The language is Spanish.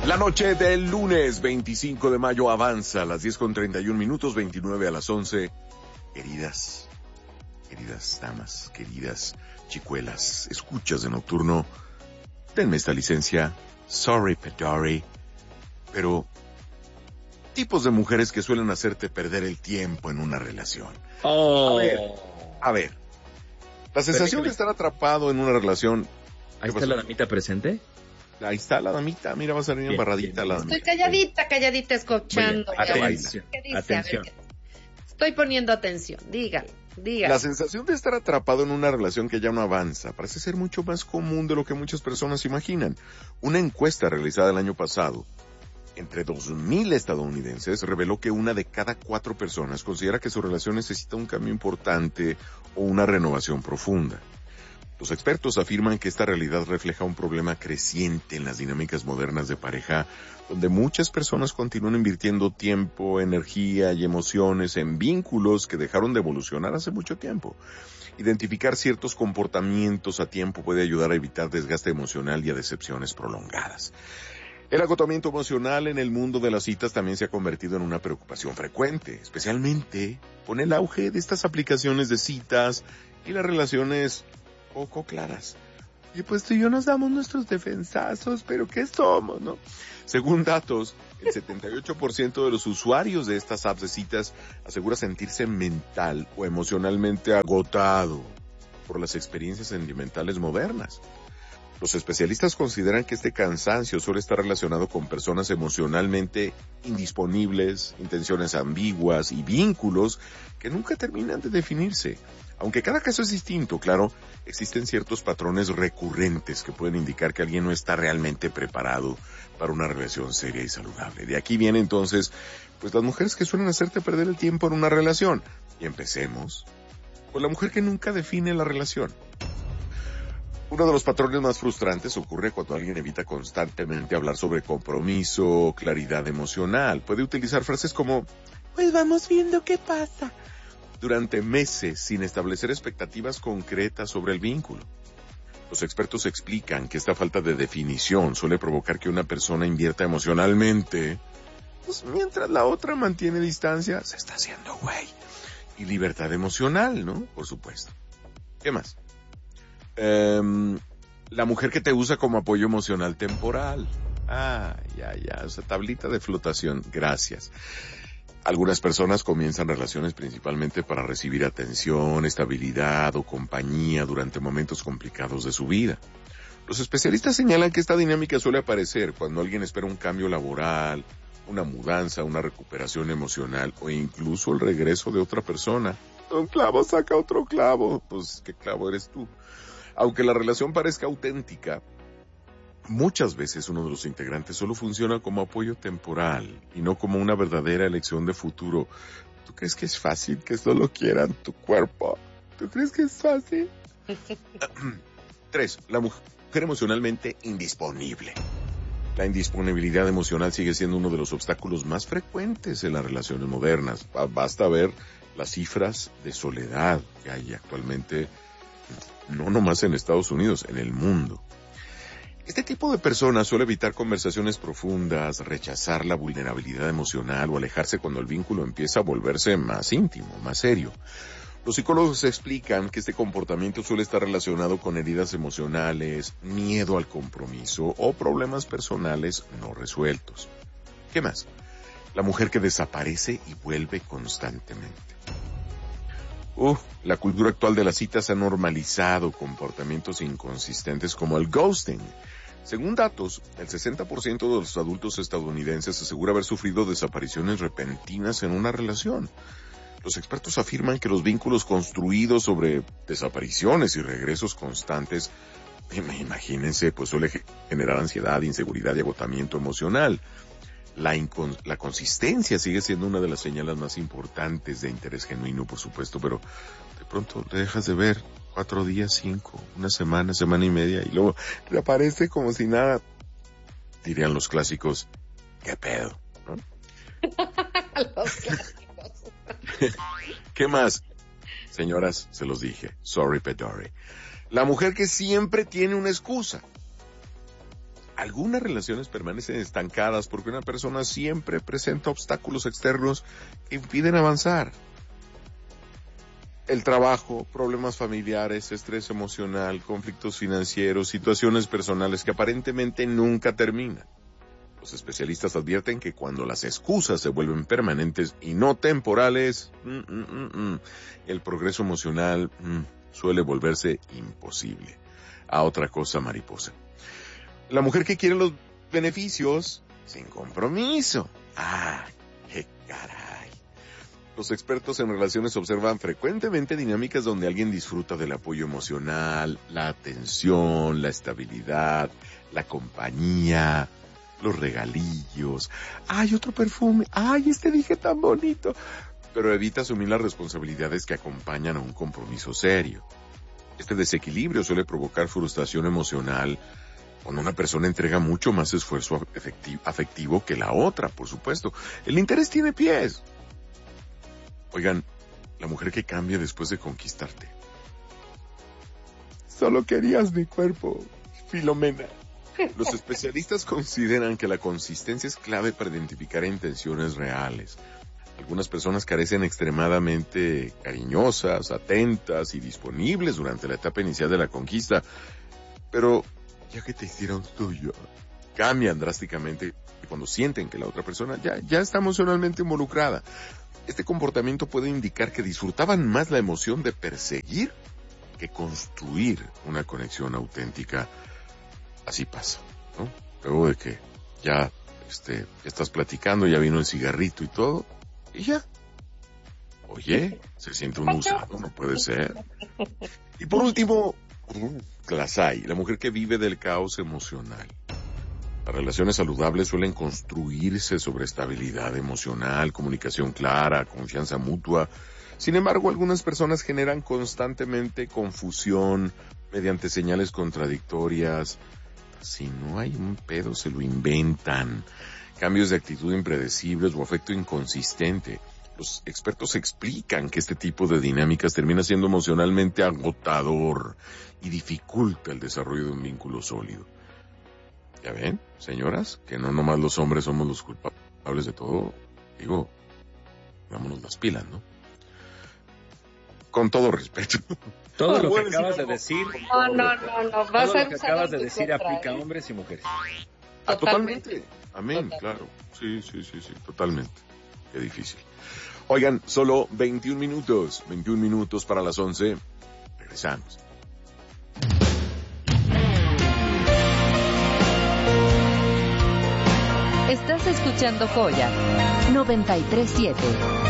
La noche del lunes 25 de mayo avanza a las 10:31, 29 a las 11. Queridas damas, queridas chicuelas, escuchas de Nocturno, denme esta licencia. Sorry, Pedari, pero tipos de mujeres que suelen hacerte perder el tiempo en una relación. A ver, la sensación de estar atrapado en una relación. Ahí está la damita presente. Ahí está la damita, mira, va a salir embarradita la damita. Estoy calladita escuchando. Atención, ¿Qué dice? atención. Estoy poniendo atención, dígalo. La sensación de estar atrapado en una relación que ya no avanza parece ser mucho más común de lo que muchas personas imaginan. Una encuesta realizada el año pasado entre 2,000 estadounidenses reveló que 1 de cada 4 personas considera que su relación necesita un cambio importante o una renovación profunda. Los expertos afirman que esta realidad refleja un problema creciente en las dinámicas modernas de pareja, donde muchas personas continúan invirtiendo tiempo, energía y emociones en vínculos que dejaron de evolucionar hace mucho tiempo. Identificar ciertos comportamientos a tiempo puede ayudar a evitar desgaste emocional y a decepciones prolongadas. El agotamiento emocional en el mundo de las citas también se ha convertido en una preocupación frecuente, especialmente con el auge de estas aplicaciones de citas y las relaciones poco claras. Y pues tú y yo nos damos nuestros defensazos, pero ¿qué somos, no? Según datos, el 78% de los usuarios de estas apps de citas asegura sentirse mental o emocionalmente agotado por las experiencias sentimentales modernas. Los especialistas consideran que este cansancio suele estar relacionado con personas emocionalmente indisponibles, intenciones ambiguas y vínculos que nunca terminan de definirse. Aunque cada caso es distinto, claro, existen ciertos patrones recurrentes que pueden indicar que alguien no está realmente preparado para una relación seria y saludable. De aquí viene entonces, pues las mujeres que suelen hacerte perder el tiempo en una relación. Y empecemos con la mujer que nunca define la relación. Uno de los patrones más frustrantes ocurre cuando alguien evita constantemente hablar sobre compromiso, claridad emocional. Puede utilizar frases como, pues vamos viendo qué pasa, durante meses sin establecer expectativas concretas sobre el vínculo. Los expertos explican que esta falta de definición suele provocar que una persona invierta emocionalmente, pues mientras la otra mantiene distancia, se está haciendo güey. Y libertad emocional, ¿no? Por supuesto. ¿Qué más? La mujer que te usa como apoyo emocional temporal. O sea, tablita de flotación, gracias. Algunas personas comienzan relaciones principalmente para recibir atención, estabilidad o compañía durante momentos complicados de su vida. Los especialistas señalan que esta dinámica suele aparecer cuando alguien espera un cambio laboral, una mudanza, una recuperación emocional o incluso el regreso de otra persona. Un clavo saca otro clavo. Pues, ¿qué clavo eres tú? Aunque la relación parezca auténtica, muchas veces uno de los integrantes solo funciona como apoyo temporal y no como una verdadera elección de futuro. ¿Tú crees que es fácil que solo quieran tu cuerpo? ¿Tú crees que es fácil? 3. La mujer emocionalmente indisponible. La indisponibilidad emocional sigue siendo uno de los obstáculos más frecuentes en las relaciones modernas. Basta ver las cifras de soledad que hay actualmente, no nomás en Estados Unidos, en el mundo. Este tipo de personas suele evitar conversaciones profundas, rechazar la vulnerabilidad emocional o alejarse cuando el vínculo empieza a volverse más íntimo, más serio. Los psicólogos explican que este comportamiento suele estar relacionado con heridas emocionales, miedo al compromiso o problemas personales no resueltos. ¿Qué más? La mujer que desaparece y vuelve constantemente. La cultura actual de las citas ha normalizado comportamientos inconsistentes como el ghosting. Según datos, el 60% de los adultos estadounidenses asegura haber sufrido desapariciones repentinas en una relación. Los expertos afirman que los vínculos construidos sobre desapariciones y regresos constantes, imagínense, pues suele generar ansiedad, inseguridad y agotamiento emocional. La consistencia sigue siendo una de las señales más importantes de interés genuino, por supuesto, pero de pronto le dejas de ver 4 días, 5, una semana, semana y media, y luego reaparece como si nada. Dirían los clásicos, ¿qué pedo? ¿No? Los clásicos. ¿Qué más? Señoras, se los dije, sorry Pedari. La mujer que siempre tiene una excusa. Algunas relaciones permanecen estancadas porque una persona siempre presenta obstáculos externos que impiden avanzar. El trabajo, problemas familiares, estrés emocional, conflictos financieros, situaciones personales que aparentemente nunca terminan. Los especialistas advierten que cuando las excusas se vuelven permanentes y no temporales, el progreso emocional suele volverse imposible. A otra cosa, mariposa. La mujer que quiere los beneficios sin compromiso. ¡Ah, qué caray! Los expertos en relaciones observan frecuentemente dinámicas donde alguien disfruta del apoyo emocional, la atención, la estabilidad, la compañía, los regalillos. ¡Ay, otro perfume! ¡Ay, este dije tan bonito! Pero evita asumir las responsabilidades que acompañan a un compromiso serio. Este desequilibrio suele provocar frustración emocional cuando una persona entrega mucho más esfuerzo afectivo que la otra, por supuesto. El interés tiene pies. Oigan, la mujer que cambia después de conquistarte. Solo querías mi cuerpo, Filomena. Los especialistas consideran que la consistencia es clave para identificar intenciones reales. Algunas personas carecen extremadamente cariñosas, atentas y disponibles durante la etapa inicial de la conquista, pero ya que te hicieron tuyo, cambian drásticamente cuando sienten que la otra persona ya está emocionalmente involucrada. Este comportamiento puede indicar que disfrutaban más la emoción de perseguir que construir una conexión auténtica. Así pasa, ¿no? Luego de que ya estás platicando, ya vino el cigarrito y todo, y ya. Oye, se siente un usado, no puede ser. Y por último, las hay, la mujer que vive del caos emocional. Las relaciones saludables suelen construirse sobre estabilidad emocional, comunicación clara, confianza mutua. Sin embargo, algunas personas generan constantemente confusión mediante señales contradictorias. Si no hay un pedo, se lo inventan. Cambios de actitud impredecibles o afecto inconsistente. Los expertos explican que este tipo de dinámicas termina siendo emocionalmente agotador y dificulta el desarrollo de un vínculo sólido. ¿Ya ven, señoras? Que no nomás los hombres somos los culpables de todo. Digo, vámonos las pilas, ¿no? Con todo respeto. Todo lo que acabas de decir. No. Vas todo a lo que usar acabas de en tu decir contra, aplica a ¿eh? hombres y mujeres. Totalmente. Amén, Totalmente. claro. Sí, totalmente. Qué difícil. Oigan, solo 21 minutos para las 11. Regresamos. Estás escuchando Joya 93.7.